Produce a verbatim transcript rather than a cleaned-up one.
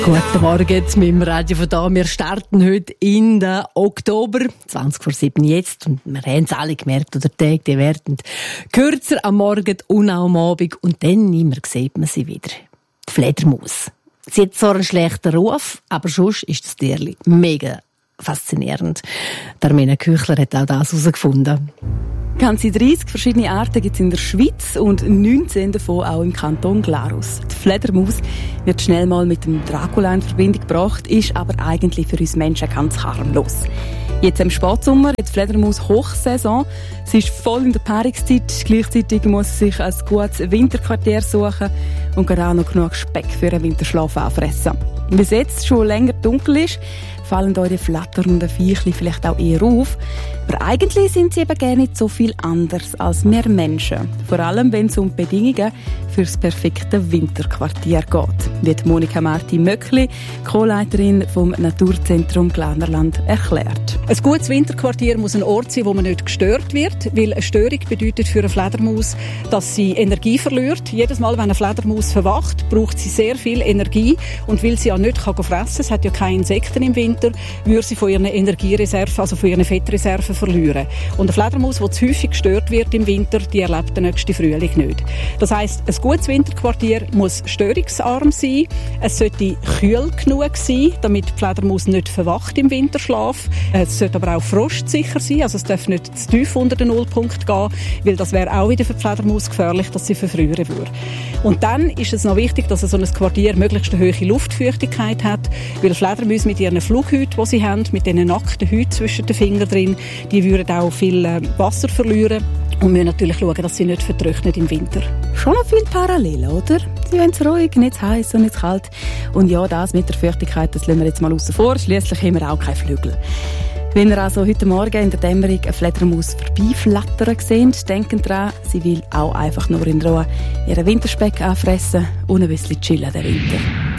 Guten Morgen mit dem Radio von da. Wir starten heute in den Oktober, zwanzig vor sieben jetzt. Und wir haben es alle gemerkt, oder die Tage, die werden kürzer am Morgen und auch am Abend. Und dann immer sieht man sie wieder. Die Fledermaus. Sie hat zwar einen schlechten Ruf, aber sonst ist das Tierli mega faszinierend. Armina Küchler hat auch das herausgefunden. Ganze dreißig verschiedene Arten gibt es in der Schweiz und neunzehn davon auch im Kanton Glarus. Die Fledermaus wird schnell mal mit dem Dracula in Verbindung gebracht, ist aber eigentlich für uns Menschen ganz harmlos. Jetzt im Spätsommer hat die Fledermaus Hochsaison. Sie ist voll in der Paarungszeit. Gleichzeitig muss sie sich ein gutes Winterquartier suchen und gerade auch noch genug Speck für einen Winterschlaf anfressen. Weil es jetzt schon länger dunkel ist, fallen eure flatternden Viechli vielleicht auch eher auf. Aber eigentlich sind sie eben gar nicht so viel anders als wir Menschen. Vor allem, wenn es um die Bedingungen für das perfekte Winterquartier geht. Wie Monika Marti-Möckli, Co-Leiterin vom Naturzentrum Glarnerland, erklärt. Ein gutes Winterquartier muss ein Ort sein, wo man nicht gestört wird, weil eine Störung bedeutet für eine Fledermaus, dass sie Energie verliert. Jedes Mal, wenn eine Fledermaus verwacht, braucht sie sehr viel Energie und weil sie ja nicht fressen kann, es hat ja keine Insekten im Winter, würde sie von ihren Energiereserven, also von ihren Fettreserven verlieren. Und eine Fledermaus, die zu häufig gestört wird im Winter, die erlebt den nächsten Frühling nicht. Das heisst, ein gutes Winterquartier muss störungsarm sein. Es sollte kühl genug sein, damit die Fledermaus nicht verwacht im Winterschlaf. Es sollte aber auch frostsicher sein, also es darf nicht zu tief unter den Nullpunkt gehen, weil das wäre auch wieder für die Fledermaus gefährlich, dass sie verfrieren würde. Und dann ist es noch wichtig, dass so ein Quartier möglichst eine hohe Luftfeuchtigkeit hat, weil Fledermäuse mit ihren Flughäuten, die sie haben, mit diesen nackten Häuten zwischen den Fingern drin, die würden auch viel Wasser verlieren und müssen natürlich schauen, dass sie nicht vertrocknen im Winter. Schon noch viel Parallelen, oder? Sie wollen es ruhig, nicht zu heiß und nicht zu kalt. Und ja, das mit der Feuchtigkeit, das lassen wir jetzt mal aussen vor. Schliesslich haben wir auch keine Flügel. Wenn ihr also heute Morgen in der Dämmerung eine Fledermaus vorbeiflattern seht, denkt daran, sie will auch einfach nur in Ruhe ihren Winterspeck anfressen und ein bisschen chillen den Winter.